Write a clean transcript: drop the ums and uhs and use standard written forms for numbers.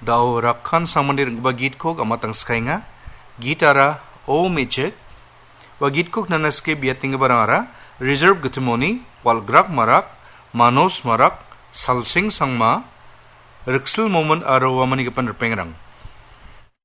Dao rakhan samandir ba git kok amatang skainga gitara o mechek wa git kok nanaske biating barangara reserve gutmoni walgrak marak manos marak salsing sangma riksel moment aro wamani kapan repengrang